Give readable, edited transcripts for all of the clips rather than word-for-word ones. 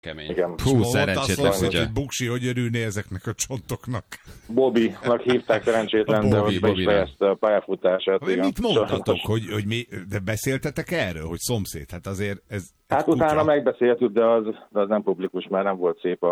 Kemény. Igen. Hú, szerencsétlen kutya. Hogy Buksi, hogy örülné ezeknek a csontoknak? Bobbynak hívták szerencsétlen, de hogy be is fejezte a pályafutását. Mit mondtatok, hogy mi, de beszéltetek erről, hogy szomszéd? Hát azért ez... Hát utána megbeszéltük, de az nem publikus, mert nem volt szép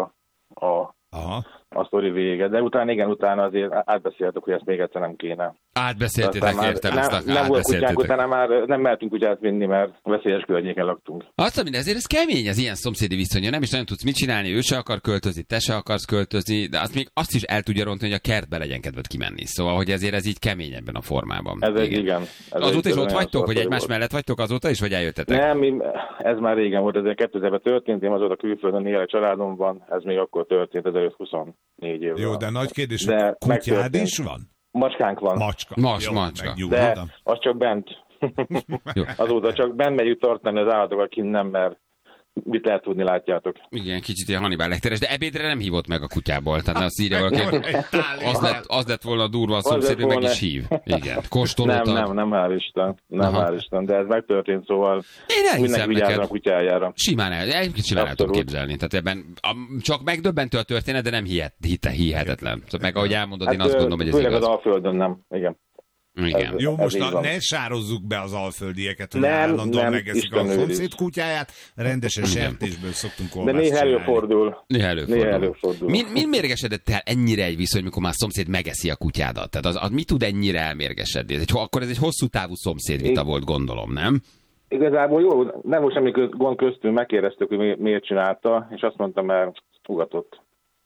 a sztori vége. De utána azért átbeszéltük, hogy ezt még egyszer nem kéne. Átbeszéltétek, értem. Nem volt kutyánk, utána már nem mertünk kutyát vinni, mert veszélyes környéken laktunk. Azt mondja, ezért ez kemény, az ilyen szomszédi viszonya. Nem is nagyon tudsz mit csinálni, ő se akar költözni, te se akarsz költözni, de azt is el tudja rontani, hogy a kertbe legyen kedved kimenni. Szóval, hogy ezért ez így kemény ebben a formában. Igen. Azóta is ott vagytok, hogy egymás mellett vagytok azóta is, vagy eljöttetek? Nem, ez már régen volt, ez 2000-ben történt, én azóta külföldön élek családom, ez még akkor történt, 24 évvel. Jó, de nagy kérdés, hogy kutyád is van? Macskánk van. Macska. De az csak bent. Azóta csak bent megyünk tartani az állatokat, kint nem, mert mit lehet tudni, látjátok. Igen, kicsit ilyen Hannibal Lecteres, de ebédre nem hívott meg a kutyából. Tehát azt írja valaki, az lett volna durva a szomszéd, hogy meg is hív. Igen, kóstolóta. Nem, hál' Isten, de ez megtörtént, szóval mindenki vigyázzon a kutyájára. Simán tudom képzelni. Tehát ebben csak megdöbbentő a történet, de nem hihetetlen. Szóval meg ahogy elmondod, én azt gondolom, hogy ez igaz. Főleg az Alföldön nem, igen. Igen. Jó, most ne sározzuk be az alföldieket, hogy állandóan megeszik a szomszéd kutyáját, rendesen sertésből szoktunk olvasni. De néha előfordul. Mi mérgesedett el ennyire egy viszony, mikor már szomszéd megeszi a kutyádat? Tehát az mi tud ennyire elmérgesedni? Akkor ez egy hosszú távú szomszédvita volt, gondolom, nem? Igazából jó, nem volt semmi gond köztünk, megkérdeztük, hogy miért csinálta, és azt mondtam, mert ugatott.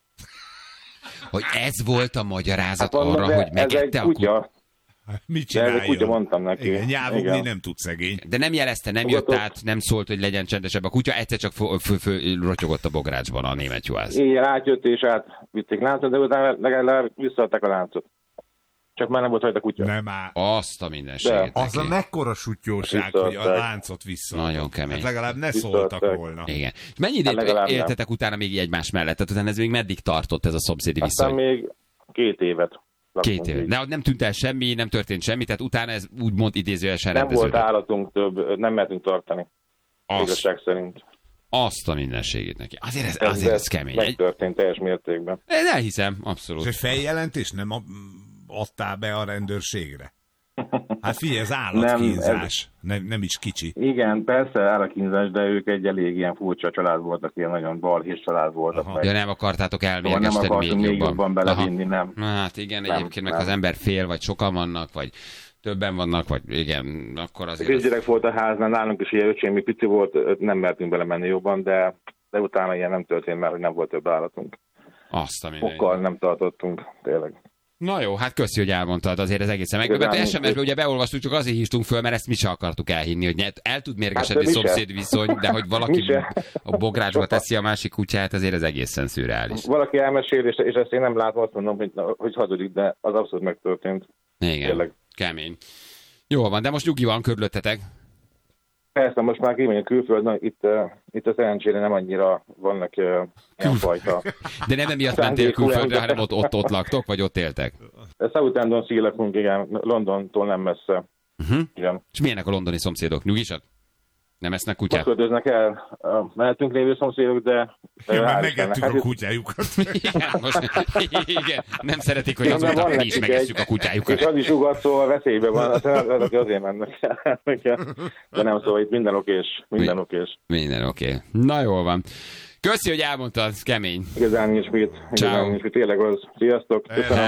Hogy ez volt a magyarázat arra, hogy megette a kutyát? Mit csináljon? De kutya, mondtam neki. Igen, nyávogni nem tud szegény. De nem jelezte, nem jött át, nem szólt, hogy legyen csendesebb a kutya, egyszer csak rotyogott a bográcsban a német juhász. Igen, átjött és átvitték láncot, de utána legalább visszaadták a láncot. Csak már nem volt rajta kutya. Nem áll. Azt a mindenséget. Az a mekkora sutyóság, hogy a láncot visszaadtak. Nagyon kemény. Hát legalább ne szóltak volna. Igen. Mennyi időt éltetek utána még egymás mellett? Tehát utána ez még meddig tartott ez a szomszédi viszony? Aztán még 2 évet. 2 év. De nem tűnt el semmi, nem történt semmi, tehát utána ez úgymond idézőjelesen rendeződött. Nem volt állatunk több, nem mertünk tartani. Igazság szerint. Azt a mindenségét neki. Azért ez kemény. Megtörtént teljes mértékben. Én elhiszem, abszolút. És feljelentés nem adtál be a rendőrségre? Hát figyelj, ez állatkínzás. Nem is kicsi. Igen, persze állatkínzás, de ők egy elég ilyen furcsa család voltak, ilyen nagyon balhés család voltak. Ja, nem akartátok elmérgesteni még jobban belevinni, nem. Hát igen, egyébként meg az ember fél, vagy sokan vannak, vagy többen vannak, vagy igen, akkor azért... Kisgyerek volt a háznál, nálunk is ilyen öcsém, mi pici volt, nem mertünk belemenni jobban, de utána ilyen nem történt, mert hogy nem volt több állatunk. Azt a mindenit. Fokkal nem tartottunk, tényleg. Na jó, hát köszi, hogy elmondtad, azért ez egészen megdöbbentő. SMS-be ugye beolvastuk, csak azért hívtunk föl, mert ezt mi se akartuk elhinni, hogy el tud mérgesedni szomszéd viszony, de hogy valaki a bográcsba teszi a másik kutyát, azért ez egészen szürreális. Valaki elmesél, és ezt én nem látom, azt mondom, hogy hazudik, de az abszolút megtörtént. Igen, tényleg. Kemény. Jó van, de most nyugi van körülöttetek. Persze, most már kimegyünk külföldön, itt a szerencsére nem annyira vannak ilyen fajta. De nem emiatt mentél külföldre, hanem ott laktok, vagy ott éltek? Southampton lakunk, igen, Londontól nem messze. Igen. És milyenek a londoni szomszédok? Nyugisak? Nem esznek kutyát? Most költöznek el a mellettünk lévő szomszédok, de... Mert megettük a kutyájukat. Igen, nem szeretik, hogy azóta mi is megesszük a kutyájukat. És az is ugat, szóval veszélyben van, azért mennek. De nem, szóval itt minden okés. Minden oké. Na jól van. Köszi, hogy elmondtad, kemény. Igazán nincs mit. Tényleg az. Sziasztok.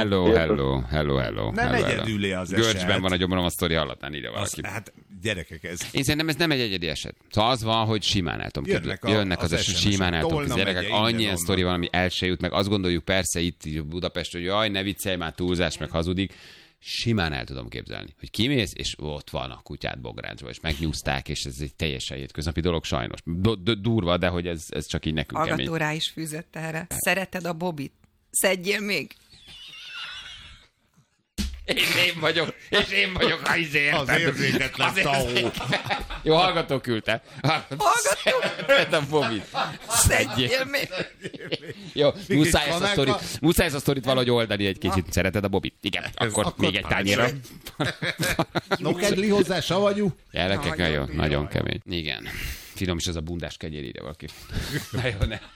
Hello. Nem egyedüli az eset. Görcsben van a gyomrom, a sztori hallatán, ide valaki. Hát gyerekek ez. Én szerintem ez nem egy egyedi eset. Szóval az van, hogy simán el tudom képzelni. Jönnek az eset, simán el tudom képzelni. Gyerekek, annyi ilyen sztori van, ami el se jut, meg azt gondoljuk persze itt Budapesten, hogy jaj, ne viccelj, már túlzás, meg hazudik. Simán el tudom képzelni, hogy kimész, és ott van a kutyát bográcsba, és megnyúzták, és ez egy teljesen hétköznapi dolog, sajnos. Durva, de hogy ez csak így nekünk kemény. Agató rá is fűzött erre. Szereted a Bobit? Szedjél még! És én vagyok a az érzéketlen tahó. Jó, hallgató küldte. A Bobit. Szedjél még. Jó, muszáj ezt a sztorit valahogy oldani egy kicsit. Szereted a Bobit? Igen, akkor még egy tányérra. Nokedli hozzá, savanyú. Gyerekek, jó, nagyon kemény. Igen. Finom is az a bundás kegyér, ide valaki. Na jó, ne.